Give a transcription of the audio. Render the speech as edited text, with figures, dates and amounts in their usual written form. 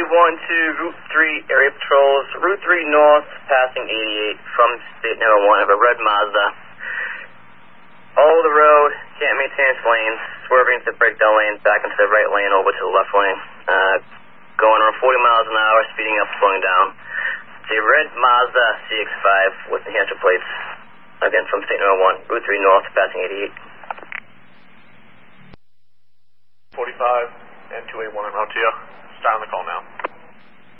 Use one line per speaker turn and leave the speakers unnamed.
to Route 3 area patrols. Route 3 north, passing 88 from state number 1 of a red Mazda. All the road, can't maintain its lanes, swerving to breakdown lane, back into the right lane, over to the left lane. Going around 40 miles an hour, speeding up, slowing down. It's a red Mazda CX-5 with New Hampshire plates. Again, from state number 1, Route 3 north, passing 88.
45 and 281 en route to you. Start on the call now.